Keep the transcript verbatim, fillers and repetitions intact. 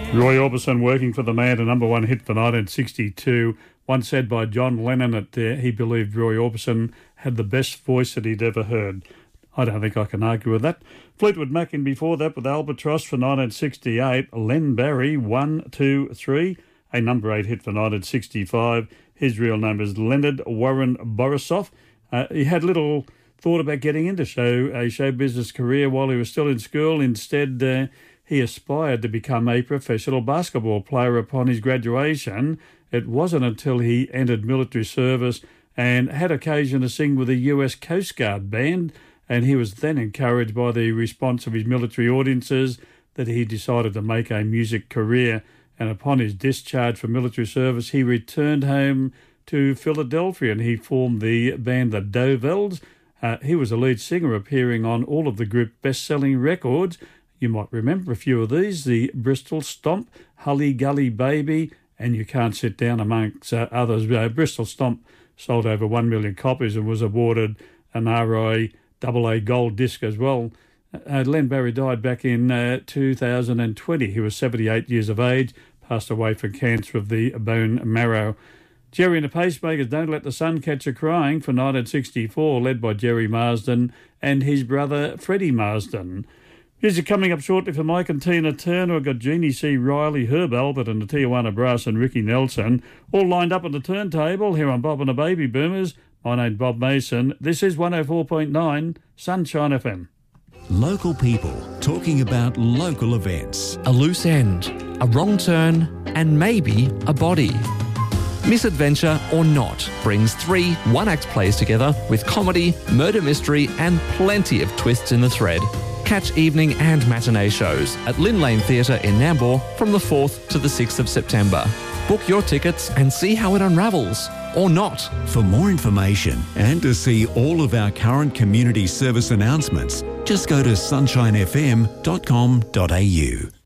Roy Orbison working for the man, a number one hit for nineteen sixty-two. Once said by John Lennon that uh, he believed Roy Orbison had the best voice that he'd ever heard. I don't think I can argue with that. Fleetwood Mac in before that with Albatross for nineteen sixty-eight. Len Barry, one, two, three, a number eight hit for nineteen sixty-five. His real name is Leonard Warren Borisov. Uh, he had little thought about getting into show a show business career while he was still in school. Instead, uh, he aspired to become a professional basketball player upon his graduation. It wasn't until he entered military service and had occasion to sing with a U S Coast Guard band, and he was then encouraged by the response of his military audiences that he decided to make a music career. And upon his discharge from military service, he returned home to Philadelphia and he formed the band The Dovells. Uh, he was a lead singer, appearing on all of the group best-selling records. You might remember a few of these: the Bristol Stomp, Hully Gully Baby, and You Can't Sit Down, amongst uh, others. Uh, Bristol Stomp sold over one million copies and was awarded an R I A A gold disc as well. Uh, Len Barry died back in uh, two thousand twenty. He was seventy-eight years of age, passed away from cancer of the bone marrow. Jerry and the Pacemakers, Don't Let the Sun Catch You Crying for nineteen sixty-four, led by Jerry Marsden and his brother Freddie Marsden. Music coming up shortly for Mike and Tina Turner. We've got Jeannie C. Riley, Herb Albert and the Tijuana Brass and Ricky Nelson all lined up on the turntable here on Bob and the Baby Boomers. My name's Bob Mason. This is one oh four point nine Sunshine F M. Local people talking about local events. A loose end, a wrong turn, and maybe a body. Misadventure or Not brings three one-act plays together with comedy, murder mystery, and plenty of twists in the thread. Catch evening and matinee shows at Lynn Lane Theatre in Nambour from the fourth to the sixth of September. Book your tickets and see how it unravels. Or not. For more information and to see all of our current community service announcements, just go to sunshine f m dot com dot a u.